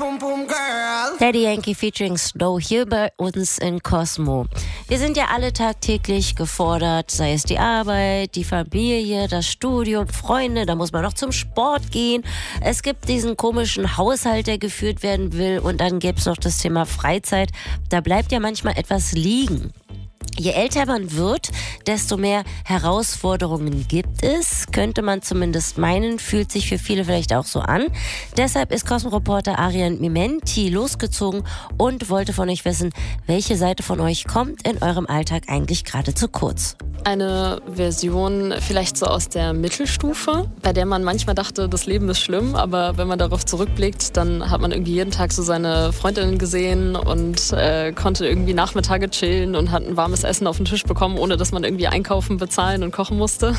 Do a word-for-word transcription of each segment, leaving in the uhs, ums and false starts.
Daddy Yankee featuring Snow hier bei uns in Cosmo. Wir sind ja alle tagtäglich gefordert, sei es die Arbeit, die Familie, das Studium, Freunde, da muss man noch zum Sport gehen. Es gibt diesen komischen Haushalt, der geführt werden will, und dann gibt's noch das Thema Freizeit. Da bleibt ja manchmal etwas liegen. Je älter man wird, desto mehr Herausforderungen gibt es, könnte man zumindest meinen, fühlt sich für viele vielleicht auch so an. Deshalb ist Cosmo-Reporter Arian Mimenti losgezogen und wollte von euch wissen, welche Seite von euch kommt in eurem Alltag eigentlich gerade zu kurz. Eine Version vielleicht so aus der Mittelstufe, bei der man manchmal dachte, das Leben ist schlimm, aber wenn man darauf zurückblickt, dann hat man irgendwie jeden Tag so seine Freundinnen gesehen und äh, konnte irgendwie Nachmittage chillen und hat ein warmes Essen auf den Tisch bekommen, ohne dass man irgendwie einkaufen, bezahlen und kochen musste.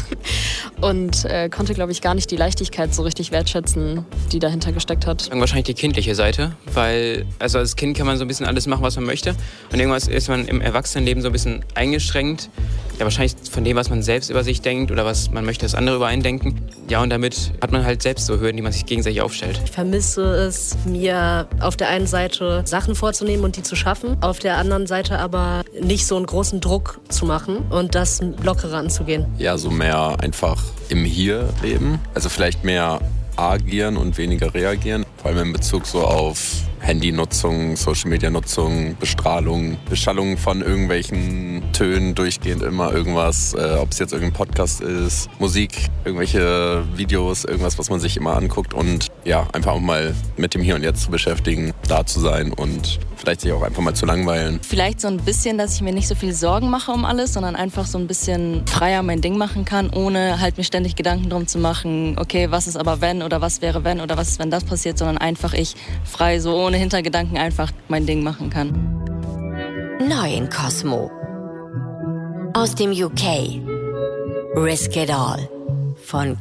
Und äh, konnte, glaube ich, gar nicht die Leichtigkeit so richtig wertschätzen, die dahinter gesteckt hat. Wahrscheinlich die kindliche Seite, weil also als Kind kann man so ein bisschen alles machen, was man möchte. Und irgendwas ist man im Erwachsenenleben so ein bisschen eingeschränkt. Ja, wahrscheinlich von dem, was man selbst über sich denkt oder was man möchte, dass andere über einen denken. Ja, und damit hat man halt selbst so Hürden, die man sich gegenseitig aufstellt. Ich vermisse es, mir auf der einen Seite Sachen vorzunehmen und die zu schaffen, auf der anderen Seite aber nicht so einen großen Druck zu machen und das lockerer anzugehen. Ja, so mehr einfach im Hier leben. Also vielleicht mehr agieren und weniger reagieren. Vor allem in Bezug so auf Handynutzung, Social-Media-Nutzung, Bestrahlung, Beschallung von irgendwelchen Tönen, durchgehend immer irgendwas, äh, ob es jetzt irgendein Podcast ist, Musik, irgendwelche Videos, irgendwas, was man sich immer anguckt und ja, einfach auch mal mit dem Hier und Jetzt zu beschäftigen, da zu sein und vielleicht sich auch einfach mal zu langweilen. Vielleicht so ein bisschen, dass ich mir nicht so viel Sorgen mache um alles, sondern einfach so ein bisschen freier mein Ding machen kann, ohne halt mir ständig Gedanken drum zu machen, okay, was ist aber wenn oder was wäre wenn oder was ist, wenn das passiert, sondern einfach ich frei, so ohne Hintergedanken einfach mein Ding machen kann. Neu in Cosmo. Aus dem U K. Risk It All von